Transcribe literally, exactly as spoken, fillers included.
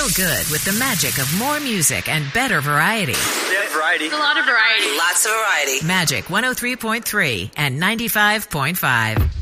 good with the magic of more music and better variety. They have variety. A lot of variety. Lots of variety. Magic one oh three point three and ninety-five point five.